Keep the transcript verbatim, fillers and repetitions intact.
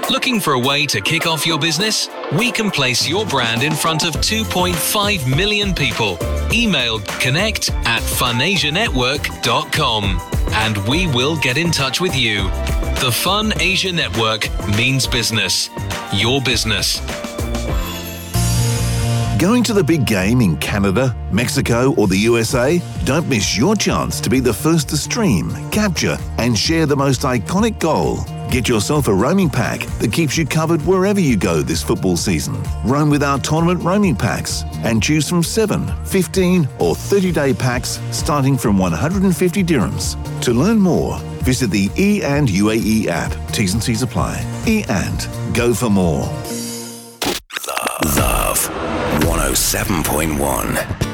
Looking for a way to kick off your business? We can place your brand in front of two point five million people. Email connect at funasia network dot com and we will get in touch with you. The Fun Asia Network means business. Your business. Going to the big game in Canada, Mexico, or the U S A? Don't miss your chance to be the first to stream, capture, and share the most iconic goal. Get yourself a roaming pack that keeps you covered wherever you go this football season. Roam with our tournament roaming packs and choose from seven, fifteen, or thirty-day packs starting from one hundred fifty dirhams. To learn more, visit the E and U A E app. T's and C's apply. E and go for more. Love one oh seven point one.